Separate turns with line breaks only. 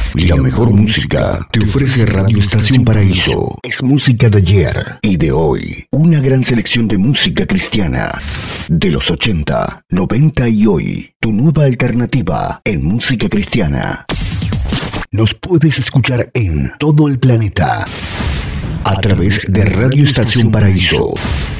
La mejor música te ofrece Radio Estación Paraíso. Es música de ayer y de hoy. Una gran selección de música cristiana. De los 80, 90 y hoy. Tu nueva alternativa en música cristiana. Nos puedes escuchar en todo el planeta a través de Radio Estación Paraíso.